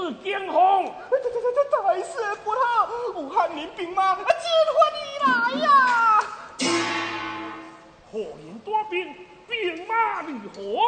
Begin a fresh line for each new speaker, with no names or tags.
惊慌。
大事不好，有汉人兵马进发而来呀！
何人带兵？兵马如何？